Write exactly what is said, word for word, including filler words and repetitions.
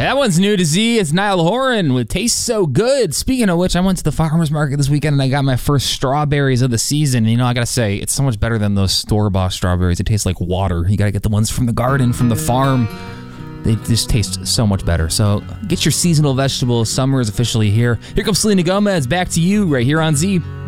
That one's new to Z. It's Niall Horan with Tastes So Good. Speaking of which, I went to the farmer's market this weekend and I got my first strawberries of the season. You know, I gotta say, it's so much better than those store-bought strawberries. It tastes like water. You gotta get the ones from the garden, from the farm. They just taste so much better. So get your seasonal vegetables. Summer is officially here. Here comes Selena Gomez. Back to you right here on Z.